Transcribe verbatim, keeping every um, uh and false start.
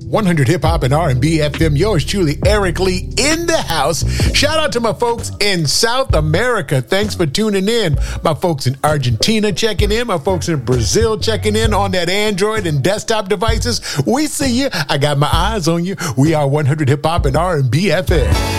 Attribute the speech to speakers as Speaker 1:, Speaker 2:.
Speaker 1: one hundred Hip Hop and R and B F M. Yours truly, Eric Lee, in the house. Shout out to my folks in South America. Thanks for tuning in. My folks in Argentina checking in. My folks in Brazil checking in on that Android and desktop devices. We see you. I got my eyes on you. We are one hundred Hip Hop and R and B F M.